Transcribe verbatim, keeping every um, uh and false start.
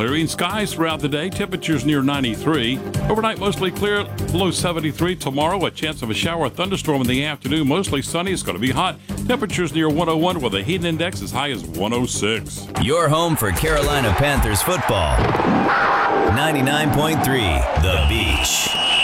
clearing skies throughout the day. Temperatures near ninety-three. Overnight, mostly clear, below seventy-three. Tomorrow, a chance of a shower or thunderstorm in the afternoon. Mostly sunny. It's going to be hot. Temperatures near one oh one with a heat index as high as one oh six. Your home for Carolina Panthers football. ninety-nine point three The Beach.